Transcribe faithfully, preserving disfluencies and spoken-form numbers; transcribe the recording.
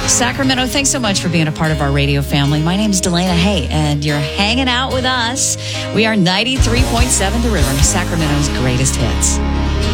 Sacramento, thanks so much for being a part of our radio family. My name is Delana Hay, and you're hanging out with us. We are ninety-three point seven The River, Sacramento's greatest hits.